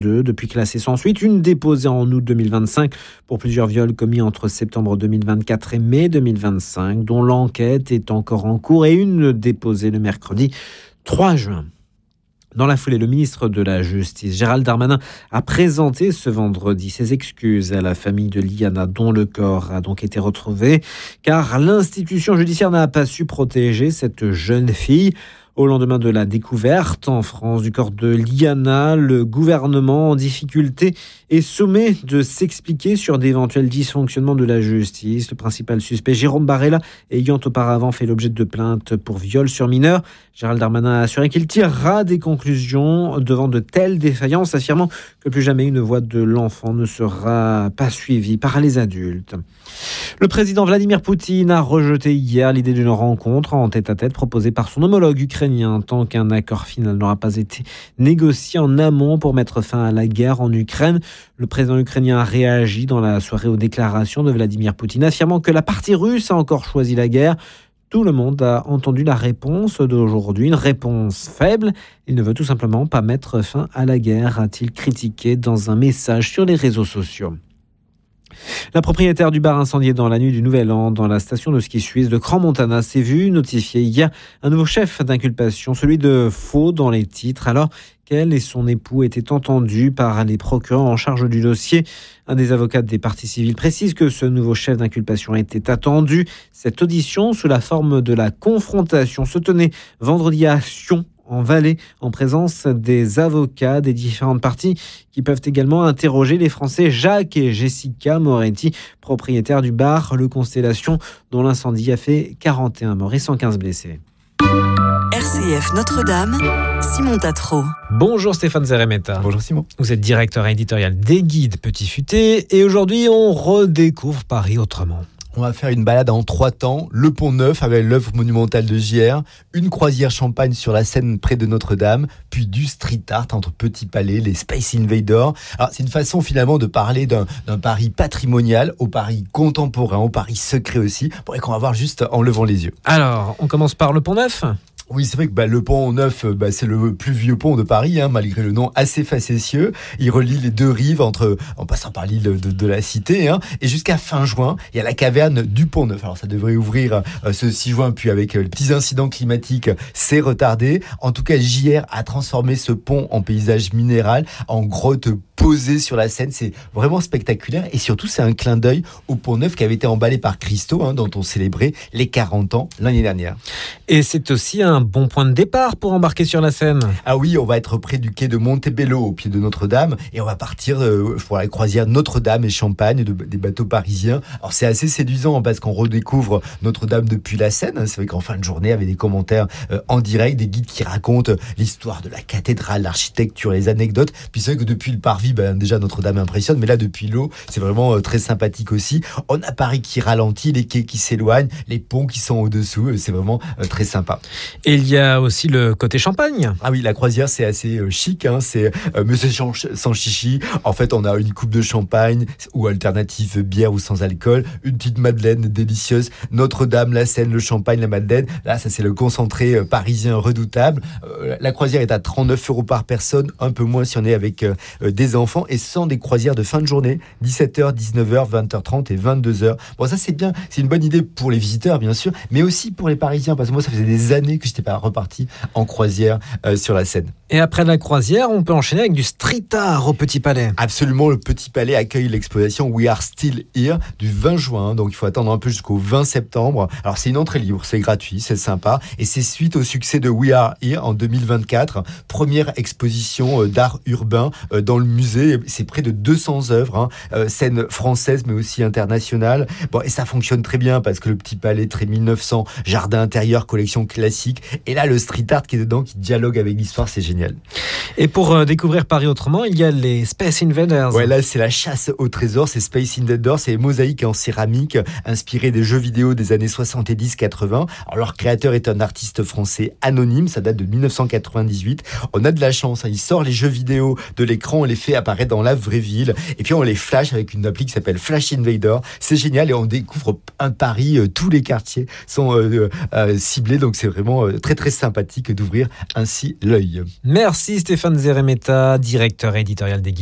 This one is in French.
depuis classée sans suite, une déposée en août 2025 pour plusieurs viols commis entre septembre 2024 et mai 2025, dont l'enquête est encore en cours, et une déposée le mercredi 3 juin. Dans la foulée, le ministre de la Justice, Gérald Darmanin, a présenté ce vendredi ses excuses à la famille de Liana, dont le corps a donc été retrouvé, car l'institution judiciaire n'a pas su protéger cette jeune fille. Au lendemain de la découverte en France du corps de Liana, le gouvernement en difficulté est sommé de s'expliquer sur d'éventuels dysfonctionnements de la justice. Le principal suspect, Jérôme Barella, ayant auparavant fait l'objet de plaintes pour viol sur mineur, Gérald Darmanin a assuré qu'il tirera des conclusions devant de telles défaillances, affirmant que plus jamais une voix de l'enfant ne sera pas suivie par les adultes. Le président Vladimir Poutine a rejeté hier l'idée d'une rencontre en tête-à-tête proposée par son homologue ukrainien, tant qu'un accord final n'aura pas été négocié en amont pour mettre fin à la guerre en Ukraine. Le président ukrainien a réagi dans la soirée aux déclarations de Vladimir Poutine, affirmant que la partie russe a encore choisi la guerre. Tout le monde a entendu la réponse d'aujourd'hui, une réponse faible. Il ne veut tout simplement pas mettre fin à la guerre, a-t-il critiqué dans un message sur les réseaux sociaux. La propriétaire du bar incendié dans la nuit du Nouvel An dans la station de ski suisse de Crans-Montana s'est vue notifier hier un nouveau chef d'inculpation, celui de faux dans les titres, alors qu'elle et son époux étaient entendus par les procureurs en charge du dossier. Un des avocats des parties civiles précise que ce nouveau chef d'inculpation était attendu. Cette audition, sous la forme de la confrontation, se tenait vendredi à Sion, en Valais, en présence des avocats des différentes parties qui peuvent également interroger les Français Jacques et Jessica Moretti, propriétaires du bar Le Constellation, dont l'incendie a fait 41 morts et 115 blessés. RCF Notre-Dame, Simon Tatro. Bonjour Stéphane Zeremeta. Bonjour Simon. Vous êtes directeur éditorial des Guides Petit Futé et aujourd'hui on redécouvre Paris autrement. On va faire une balade en 3 temps, le Pont-Neuf avec l'œuvre monumentale de JR, une croisière champagne sur la Seine près de Notre-Dame, puis du street art entre Petit Palais, les Space Invaders. Alors c'est une façon finalement de parler d'un Paris patrimonial au Paris contemporain, au Paris secret aussi, et qu'on va voir juste en levant les yeux. Alors, on commence par le Pont-Neuf ? Oui, c'est vrai que le Pont-Neuf, c'est le plus vieux pont de Paris, malgré le nom assez facétieux. Il relie les deux rives en passant par l'île de la Cité, et jusqu'à fin juin, il y a la caverne du Pont-Neuf. Alors ça devrait ouvrir ce 6 juin, puis avec les petits incidents climatiques, c'est retardé. En tout cas, JR a transformé ce pont en paysage minéral, en grotte posée sur la Seine. C'est vraiment spectaculaire et surtout, c'est un clin d'œil au Pont-Neuf qui avait été emballé par Christo, dont on célébrait les 40 ans l'année dernière. Et c'est aussi un bon point de départ pour embarquer sur la Seine. Ah oui, on va être près du quai de Montebello au pied de Notre-Dame et on va partir pour la croisière Notre-Dame et Champagne des bateaux parisiens. Alors c'est assez séduisant parce qu'on redécouvre Notre-Dame depuis la Seine. C'est vrai qu'en fin de journée, avec des commentaires en direct, des guides qui racontent l'histoire de la cathédrale, l'architecture, les anecdotes. Puis c'est vrai que depuis le parvis, déjà Notre-Dame impressionne, mais là depuis l'eau, c'est vraiment très sympathique aussi. On a Paris qui ralentit, les quais qui s'éloignent, les ponts qui sont au-dessous. C'est vraiment très sympa. Et il y a aussi le côté champagne. Ah oui, la croisière, c'est assez chic. C'est Monsieur sans chichi. En fait, on a une coupe de champagne ou alternative bière ou sans alcool, une petite madeleine délicieuse. Notre-Dame, la Seine, le champagne, la madeleine. Là, ça, c'est le concentré parisien redoutable. La croisière est à 39 € par personne, un peu moins si on est avec des enfants. Et ce sont des croisières de fin de journée, 17h, 19h, 20h30 et 22h. Bon, ça, c'est bien. C'est une bonne idée pour les visiteurs, bien sûr, mais aussi pour les Parisiens. Parce que moi, ça faisait des années que je n'étais pas reparti en croisière sur la Seine. Et après la croisière, on peut enchaîner avec du street art au Petit Palais. Absolument, le Petit Palais accueille l'exposition We Are Still Here du 20 juin, donc il faut attendre un peu jusqu'au 20 septembre. Alors c'est une entrée libre, c'est gratuit, c'est sympa, et c'est suite au succès de We Are Here en 2024, première exposition d'art urbain dans le musée. C'est près de 200 œuvres, scènes françaises mais aussi internationales. Bon, et ça fonctionne très bien parce que le Petit Palais, très 1900, jardin intérieur, collection classique, et là le street art qui est dedans, qui dialogue avec l'histoire, c'est génial. Et pour découvrir Paris autrement, il y a les Space Invaders. Ouais, là c'est la chasse au trésor, c'est Space Invaders, c'est des mosaïques en céramique inspirées des jeux vidéo des années 70-80. Alors leur créateur est un artiste français anonyme, ça date de 1998. On a de la chance, il sort les jeux vidéo de l'écran, on les fait apparaître dans la vraie ville, et puis on les flash avec une appli qui s'appelle Flash Invader. C'est génial et on découvre un Paris, tous les quartiers sont ciblés, donc c'est vraiment très très sympathique d'ouvrir ainsi l'œil. Merci Stéphane Zeremeta, directeur éditorial des